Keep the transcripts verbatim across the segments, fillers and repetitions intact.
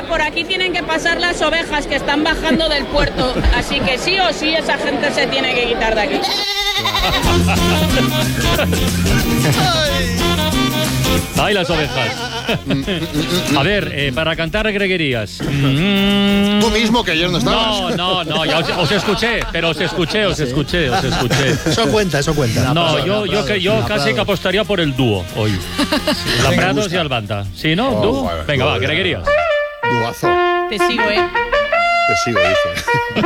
por aquí tienen que pasar las ovejas que están bajando del puerto, así que sí o sí esa gente se tiene que quitar de aquí. ¡Ay, las ovejas! A ver, eh, para cantar greguerías. Mm, Tú mismo, que ayer no estabas. No, no, no, ya os, os escuché, pero os escuché, os escuché, os escuché. Eso cuenta, eso cuenta. No, yo, yo, que, yo casi que apostaría por el dúo hoy. Lamprados y Albanda. ¿Sí, no? Oh, ¿Dúo? bueno, Venga, va, bueno. greguerías. Duazo. Te sigo, ¿eh? Te sigo, dice.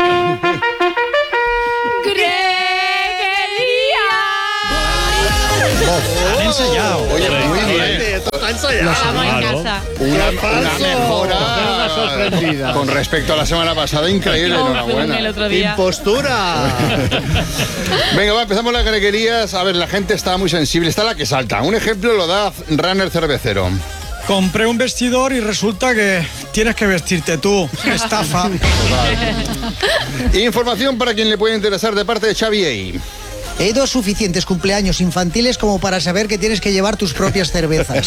Han ensayado. Oye, muy bien. Esto está ensayado. Vamos en Claro. casa. Una, una mejora Una sorprendida. con respecto a la semana pasada, increíble, No, el enhorabuena. otro día. Impostura. Venga, va, empezamos las greguerías. A ver, la gente está muy sensible, está la que salta. Un ejemplo lo da Runner Cervecero. Compré un vestidor y resulta que tienes que vestirte tú. Estafa. Información para quien le puede interesar de parte de Xavi A. He ido a suficientes cumpleaños infantiles como para saber que tienes que llevar tus propias cervezas.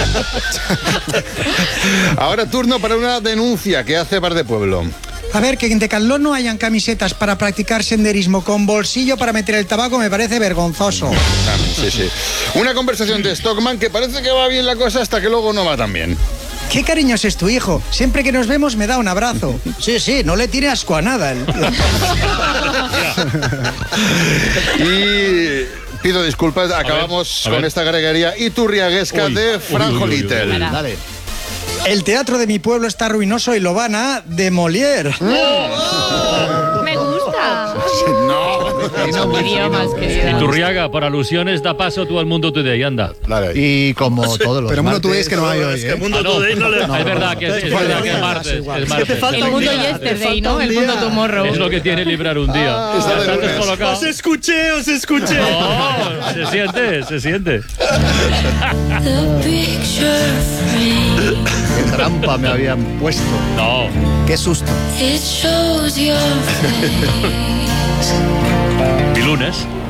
Ahora turno para una denuncia que hace Bar de Pueblo. A ver, que en Decathlon no hayan camisetas para practicar senderismo con bolsillo para meter el tabaco me parece vergonzoso. Ah, sí, sí. Una conversación de Stockman que parece que va bien la cosa hasta que luego no va tan bien. Qué cariñoso es tu hijo. Siempre que nos vemos me da un abrazo. Sí, sí, no le tiene asco a nada. Y pido disculpas, acabamos a ver. con esta greguería iturriaguesca Uy, de uy, Franjo uy, uy, uy, Little. uy. Dale. El teatro de mi pueblo está ruinoso y lo van a demoler. Me gusta. No. Idiomas, querida. Iturriaga, por alusiones, da paso tú al Mundo Today, anda. Dale. Y como todos los Pero Mundo martes, Today es que no hay hoy, ¿eh? Ah, no, es verdad que es, es verdad que es martes. Es martes. El mundo yesterday, ¿no? El mundo tomorrow. Es lo que tiene librar un día. está de Estás lunes. descolocado. Os escuché, os escuché. No, se siente, se siente. Qué trampa me habían puesto. No. Qué susto. Mi lunes.